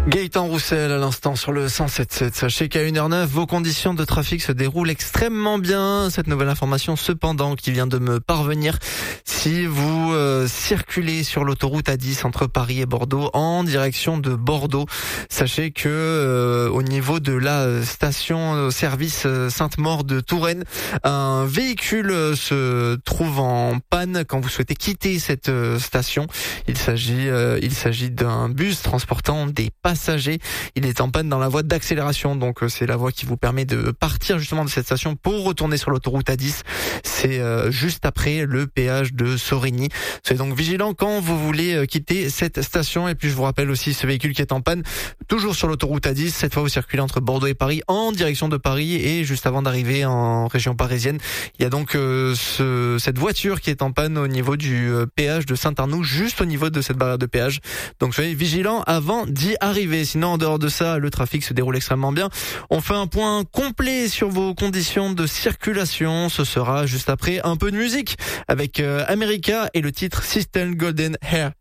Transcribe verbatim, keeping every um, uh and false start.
Gaëtan Roussel à l'instant sur le cent sept sept. Sachez qu'à une heure neuf, vos conditions de trafic se déroulent extrêmement bien. Cette nouvelle information cependant qui vient de me parvenir. Si vous euh, circulez sur l'autoroute A dix entre Paris et Bordeaux en direction de Bordeaux, sachez que euh, au niveau de la station service Sainte-Maure de Touraine, un véhicule se trouve en panne quand vous souhaitez quitter cette station. Il s'agit euh, il s'agit d'un bus transportant des passagers. Il est en panne dans la voie d'accélération, donc c'est la voie qui vous permet de partir justement de cette station pour retourner sur l'autoroute A dix. C'est euh, juste après le péage de Sorigny. Soyez donc vigilants quand vous voulez quitter cette station. Et puis je vous rappelle aussi ce véhicule qui est en panne, toujours sur l'autoroute A dix. Cette fois vous circulez entre Bordeaux et Paris en direction de Paris, et juste avant d'arriver en région parisienne, il y a donc euh, ce, cette voiture qui est en panne au niveau du euh, péage de Saint-Arnoux, juste au niveau de cette barrière de péage. Donc soyez vigilants avant d'y arriver. Sinon, en dehors de ça, le trafic se déroule extrêmement bien. On fait un point complet sur vos conditions de circulation. Ce sera juste après un peu de musique avec euh, America et le titre System Golden Hair.